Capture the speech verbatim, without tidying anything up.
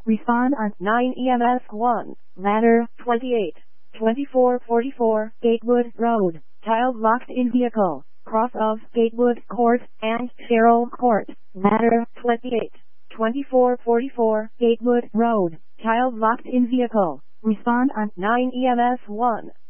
Respond on nine E M S one, ladder twenty-eight, twenty-four forty-four, Gatewood Road, child locked in vehicle, cross of Gatewood Court and Sherrill Court, ladder twenty-eight, twenty-four forty-four, Gatewood Road, child locked in vehicle. Respond on nine E M S one.